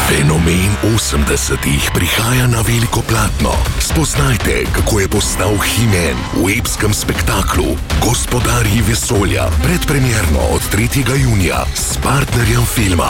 Fenomen 80-ih prihaja na veliko platno. Spoznajte, kako je postal He-Man v epskem spektaklu Gospodarji vesolja, predpremierno od 3. junija s partnerjem filma